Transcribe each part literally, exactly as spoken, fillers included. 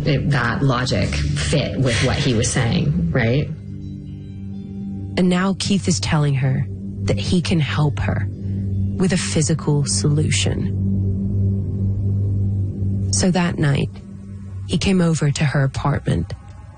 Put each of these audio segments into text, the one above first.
it, that logic fit with what he was saying, right? And now Keith is telling her that he can help her with a physical solution. So that night, he came over to her apartment.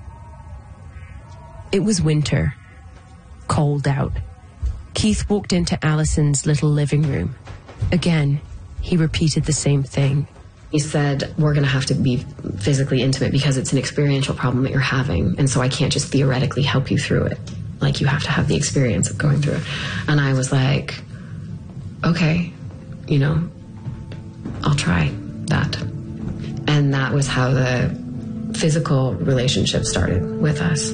It was winter, cold out. Keith walked into Alison's little living room. Again, he repeated the same thing. He said, we're going to have to be physically intimate because it's an experiential problem that you're having. And so I can't just theoretically help you through it. Like, you have to have the experience of going through it. And I was like, okay, you know, I'll try that. And that was how the physical relationship started with us.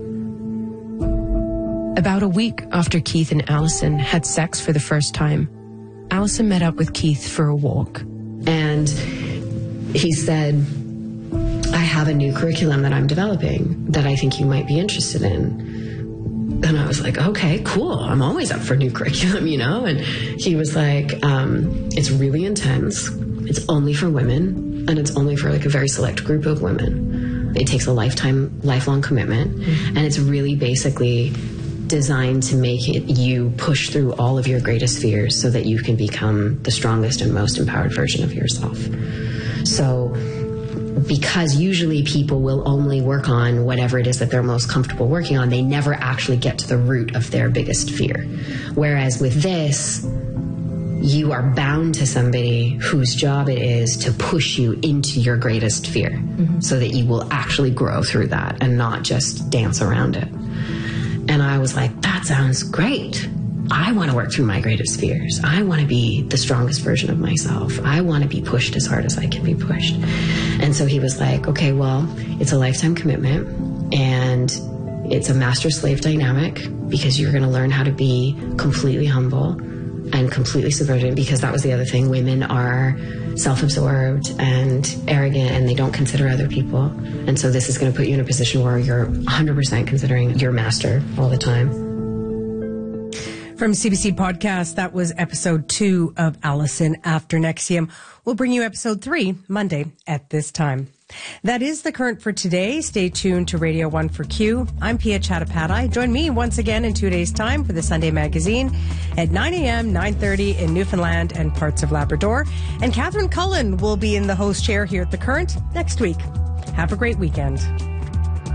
About a week after Keith and Alison had sex for the first time, Alison met up with Keith for a walk. And he said, I have a new curriculum that I'm developing that I think you might be interested in. And I was like, okay, cool. I'm always up for new curriculum, you know? And he was like, um, it's really intense. It's only for women, and it's only for like a very select group of women. It takes a lifetime, lifelong commitment. Mm-hmm. And it's really basically designed to make it you push through all of your greatest fears so that you can become the strongest and most empowered version of yourself. So because usually people will only work on whatever it is that they're most comfortable working on, they never actually get to the root of their biggest fear. Whereas with this, you are bound to somebody whose job it is to push you into your greatest fear, mm-hmm. so that you will actually grow through that and not just dance around it. And I was like, that sounds great. I want to work through my greatest fears. I want to be the strongest version of myself. I want to be pushed as hard as I can be pushed. And so he was like, okay, well, it's a lifetime commitment, and it's a master-slave dynamic, because you're going to learn how to be completely humble and completely subverted, because that was the other thing. Women are self-absorbed and arrogant, and they don't consider other people. And so this is going to put you in a position where you're one hundred percent considering your master all the time. From C B C Podcast, that was episode two of Alison After N X I V M. We'll bring you episode three Monday at this time. That is the current for today. Stay tuned to Radio one for Q. I'm Pia Chattopadhyay. Join me once again in two days' time for the Sunday Magazine at nine a.m., nine thirty in Newfoundland and parts of Labrador. And Catherine Cullen will be in the host chair here at the Current next week. Have a great weekend.